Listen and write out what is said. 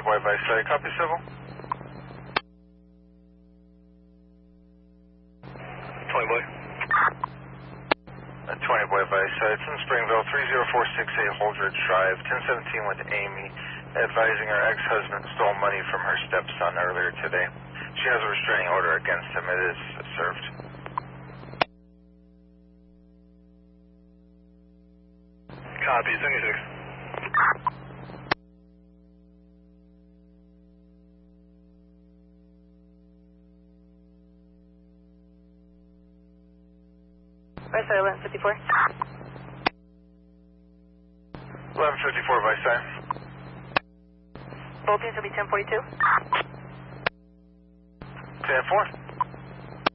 boy, Vice, copy civil. 20 boy. 20 boy, Vice, it's in Springville, 30468 Holdridge Drive, 1017 with Amy, advising her ex-husband stole money from her stepson earlier today. She has a restraining order against him. It is served. Copy, 76. Vice, 1154. 1154, Vice. Both teams will be 1042. 10-4.